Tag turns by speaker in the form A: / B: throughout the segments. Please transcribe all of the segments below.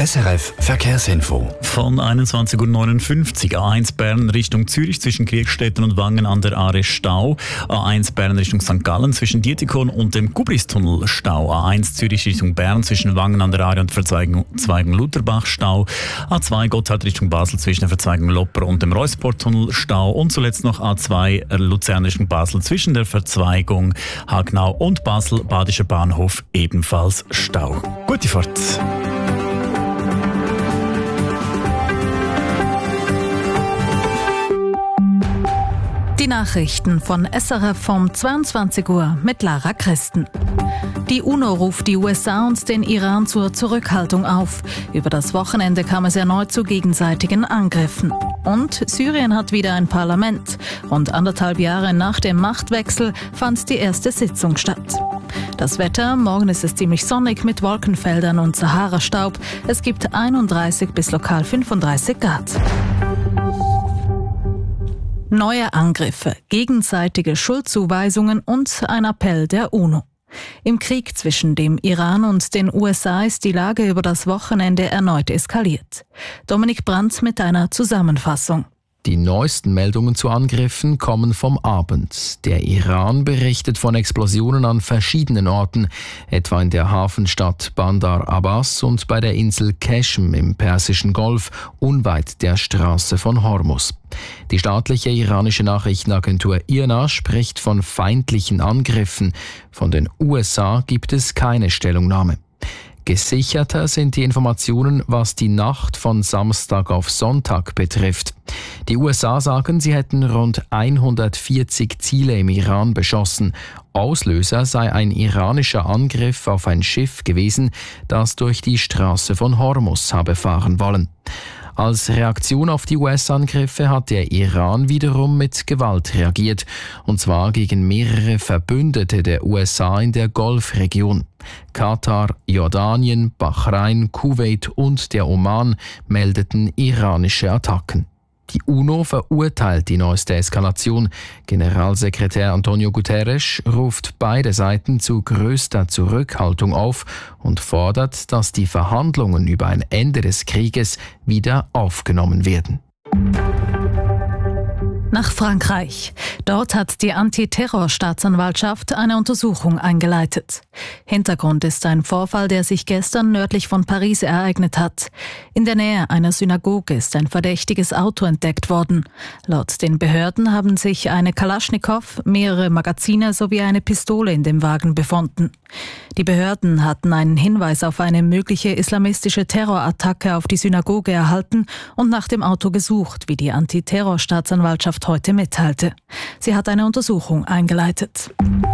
A: SRF Verkehrsinfo.
B: Von 21.59 Uhr A1 Bern Richtung Zürich zwischen Kriegstetten und Wangen an der Aare Stau. A1 Bern Richtung St. Gallen zwischen Dietikon und dem Gubristunnel Stau. A1 Zürich Richtung Bern zwischen Wangen an der Aare und Verzweigung Lutherbach Stau. A2 Gotthard Richtung Basel zwischen der Verzweigung Lopper und dem Reusport-Tunnel Stau. Und zuletzt noch A2 Luzern Richtung Basel zwischen der Verzweigung Hagnau und Basel Badischer Bahnhof ebenfalls Stau. Gute Fahrt!
C: Die Nachrichten von SRF vom 22 Uhr mit Lara Christen. Die UNO ruft die USA und den Iran zur Zurückhaltung auf. Über das Wochenende kam es erneut zu gegenseitigen Angriffen. Und Syrien hat wieder ein Parlament. Rund 1,5 Jahre nach dem Machtwechsel fand die erste Sitzung statt. Das Wetter: Morgen ist es ziemlich sonnig mit Wolkenfeldern und Sahara-Staub. Es gibt 31 bis lokal 35 Grad. Neue Angriffe, gegenseitige Schuldzuweisungen und ein Appell der UNO. Im Krieg zwischen dem Iran und den USA ist die Lage über das Wochenende erneut eskaliert. Dominik Brandt mit einer Zusammenfassung.
D: Die neuesten Meldungen zu Angriffen kommen vom Abend. Der Iran berichtet von Explosionen an verschiedenen Orten, etwa in der Hafenstadt Bandar Abbas und bei der Insel Qeshm im Persischen Golf, unweit der Straße von Hormuz. Die staatliche iranische Nachrichtenagentur IRNA spricht von feindlichen Angriffen. Von den USA gibt es keine Stellungnahme. Gesicherter sind die Informationen, was die Nacht von Samstag auf Sonntag betrifft. Die USA sagen, sie hätten rund 140 Ziele im Iran beschossen. Auslöser sei ein iranischer Angriff auf ein Schiff gewesen, das durch die Straße von Hormuz habe fahren wollen. Als Reaktion auf die US-Angriffe hat der Iran wiederum mit Gewalt reagiert, und zwar gegen mehrere Verbündete der USA in der Golfregion. Katar, Jordanien, Bahrain, Kuwait und der Oman meldeten iranische Attacken. Die UNO verurteilt die neueste Eskalation. Generalsekretär Antonio Guterres ruft beide Seiten zu größter Zurückhaltung auf und fordert, dass die Verhandlungen über ein Ende des Krieges wieder aufgenommen werden.
C: Nach Frankreich. Dort hat die Antiterrorstaatsanwaltschaft eine Untersuchung eingeleitet. Hintergrund ist ein Vorfall, der sich gestern nördlich von Paris ereignet hat. In der Nähe einer Synagoge ist ein verdächtiges Auto entdeckt worden. Laut den Behörden haben sich eine Kalaschnikow, mehrere Magazine sowie eine Pistole in dem Wagen befunden. Die Behörden hatten einen Hinweis auf eine mögliche islamistische Terrorattacke auf die Synagoge erhalten und nach dem Auto gesucht, wie die Antiterrorstaatsanwaltschaft heute mitteilte. Sie hat eine Untersuchung eingeleitet.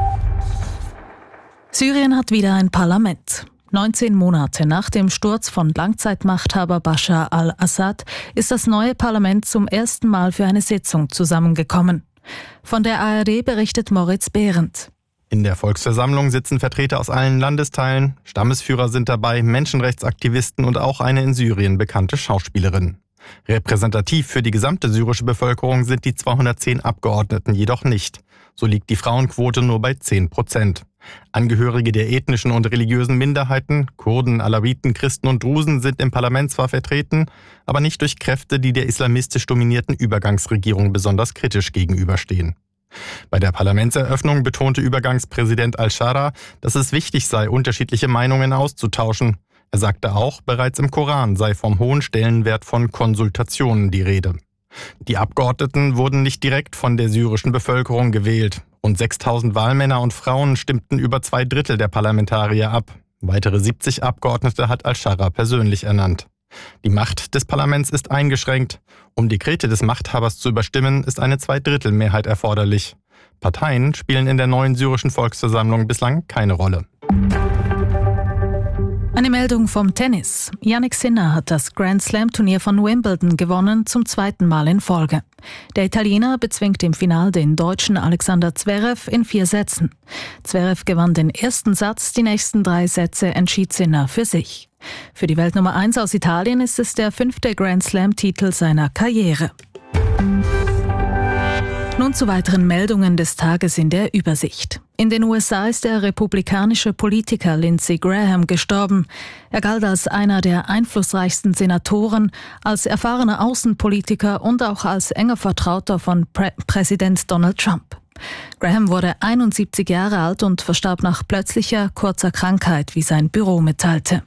C: Syrien hat wieder ein Parlament. 19 Monate nach dem Sturz von Langzeitmachthaber Bashar al-Assad ist das neue Parlament zum ersten Mal für eine Sitzung zusammengekommen. Von der ARD berichtet Moritz Behrendt.
E: In der Volksversammlung sitzen Vertreter aus allen Landesteilen, Stammesführer sind dabei, Menschenrechtsaktivisten und auch eine in Syrien bekannte Schauspielerin. Repräsentativ für die gesamte syrische Bevölkerung sind die 210 Abgeordneten jedoch nicht. So liegt die Frauenquote nur bei 10%. Angehörige der ethnischen und religiösen Minderheiten, Kurden, Alawiten, Christen und Drusen, sind im Parlament zwar vertreten, aber nicht durch Kräfte, die der islamistisch dominierten Übergangsregierung besonders kritisch gegenüberstehen. Bei der Parlamentseröffnung betonte Übergangspräsident al-Shara, dass es wichtig sei, unterschiedliche Meinungen auszutauschen. Er sagte auch, bereits im Koran sei vom hohen Stellenwert von Konsultationen die Rede. Die Abgeordneten wurden nicht direkt von der syrischen Bevölkerung gewählt. Rund 6.000 Wahlmänner und Frauen stimmten über 2/3 der Parlamentarier ab. Weitere 70 Abgeordnete hat al-Shara persönlich ernannt. Die Macht des Parlaments ist eingeschränkt. Um Dekrete des Machthabers zu überstimmen, ist eine 2/3-Mehrheit erforderlich. Parteien spielen in der neuen syrischen Volksversammlung bislang keine Rolle.
C: Eine Meldung vom Tennis. Jannik Sinner hat das Grand-Slam-Turnier von Wimbledon gewonnen, zum 2. Mal in Folge. Der Italiener bezwingt im Finale den Deutschen Alexander Zverev in 4 Sätzen. Zverev gewann den ersten Satz, die nächsten 3 Sätze entschied Sinner für sich. Für die Weltnummer 1 aus Italien ist es der 5. Grand-Slam-Titel seiner Karriere. Nun zu weiteren Meldungen des Tages in der Übersicht. In den USA ist der republikanische Politiker Lindsey Graham gestorben. Er galt als einer der einflussreichsten Senatoren, als erfahrener Außenpolitiker und auch als enger Vertrauter von Präsident Donald Trump. Graham wurde 71 Jahre alt und verstarb nach plötzlicher, kurzer Krankheit, wie sein Büro mitteilte.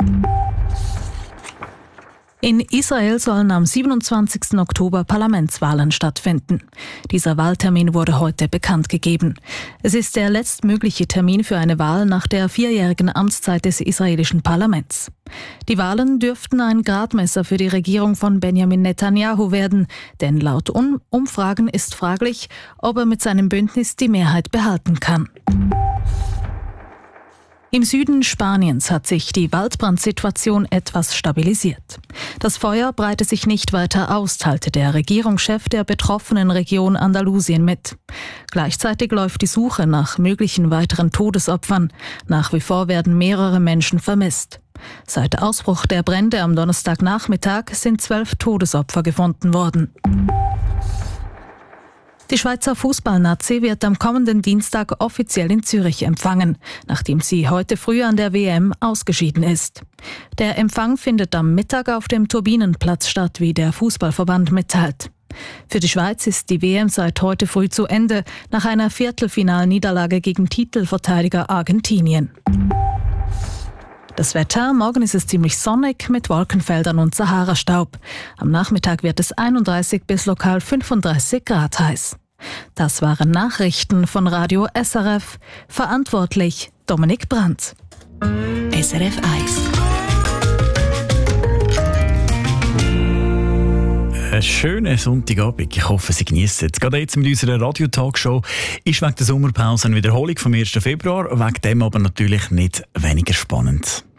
C: In Israel sollen am 27. Oktober Parlamentswahlen stattfinden. Dieser Wahltermin wurde heute bekannt gegeben. Es ist der letztmögliche Termin für eine Wahl nach der 4-jährigen Amtszeit des israelischen Parlaments. Die Wahlen dürften ein Gradmesser für die Regierung von Benjamin Netanyahu werden, denn laut Umfragen ist fraglich, ob er mit seinem Bündnis die Mehrheit behalten kann. Im Süden Spaniens hat sich die Waldbrandsituation etwas stabilisiert. Das Feuer breite sich nicht weiter aus, teilte der Regierungschef der betroffenen Region Andalusien mit. Gleichzeitig läuft die Suche nach möglichen weiteren Todesopfern. Nach wie vor werden mehrere Menschen vermisst. Seit Ausbruch der Brände am Donnerstagnachmittag sind 12 Todesopfer gefunden worden. Die Schweizer Fußballnazi wird am kommenden Dienstag offiziell in Zürich empfangen, nachdem sie heute früh an der WM ausgeschieden ist. Der Empfang findet am Mittag auf dem Turbinenplatz statt, wie der Fußballverband mitteilt. Für die Schweiz ist die WM seit heute früh zu Ende, nach einer Viertelfinalniederlage gegen Titelverteidiger Argentinien. Das Wetter: Morgen ist es ziemlich sonnig mit Wolkenfeldern und Sahara-Staub. Am Nachmittag wird es 31 bis lokal 35 Grad heiß. Das waren Nachrichten von Radio SRF. Verantwortlich Dominik Brandt.
F: SRF 1.
B: Einen schönen Sonntagabend. Ich hoffe, Sie genießen es. Gerade jetzt mit unserer Radio-Talkshow ist wegen der Sommerpause eine Wiederholung vom 1. Februar, wegen dem aber natürlich nicht weniger spannend.